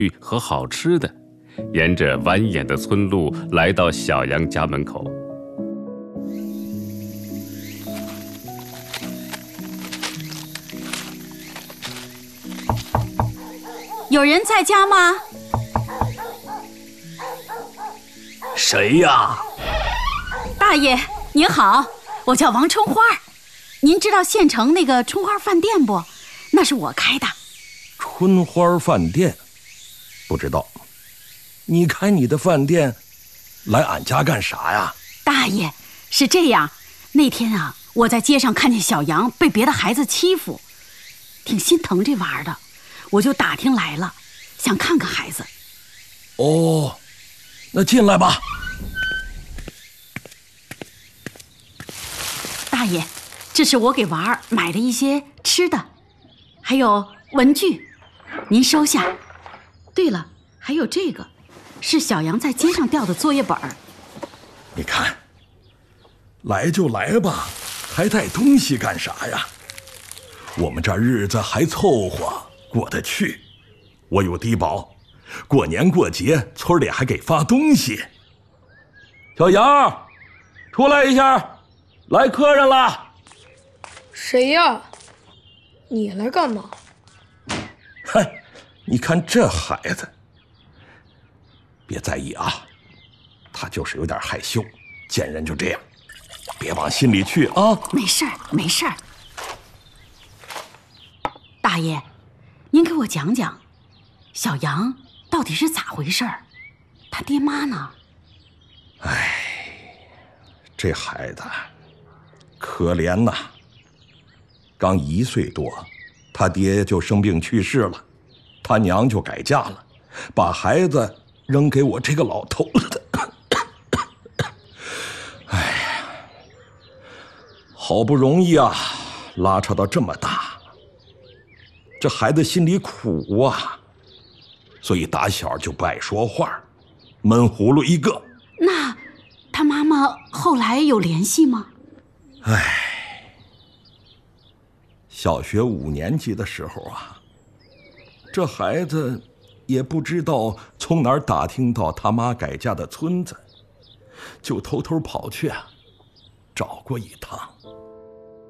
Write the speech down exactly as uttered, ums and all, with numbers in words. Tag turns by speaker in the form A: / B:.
A: 和好吃的，沿着蜿蜒的村路来到小杨家门口。
B: 有人在家吗？
C: 谁呀？
B: 大爷您好，我叫王春花。您知道县城那个春花饭店不？那是我开的。
D: 春花饭店？不知道。你开你的饭店来俺家干啥呀？
B: 大爷，是这样，那天啊，我在街上看见小杨被别的孩子欺负，挺心疼这娃的，我就打听来了，想看看孩子。
D: 哦，那进来吧。
B: 大爷，这是我给娃儿买的一些吃的，还有文具，您收下。对了，还有这个，是小杨在街上掉的作业本。
D: 你看，来就来吧，还带东西干啥呀？我们这日子还凑合过得去，我有低保，过年过节村里还给发东西。小杨，出来一下，来客人了。
E: 谁呀？你来干嘛？
D: 嗨，你看这孩子，别在意啊，他就是有点害羞，见人就这样，别往心里去啊。
B: 没事儿，没事儿。大爷，您给我讲讲，小杨到底是咋回事儿？他爹妈呢？
D: 哎，这孩子可怜呐，刚一岁多，他爹就生病去世了，他娘就改嫁了，把孩子扔给我这个老头子。哎呀，好不容易啊，拉扯到这么大，这孩子心里苦啊，所以打小就不爱说话，闷葫芦一个。
B: 那他妈妈后来有联系吗？
D: 哎，小学五年级的时候啊，这孩子也不知道从哪儿打听到他妈改嫁的村子，就偷偷跑去啊，找过一趟。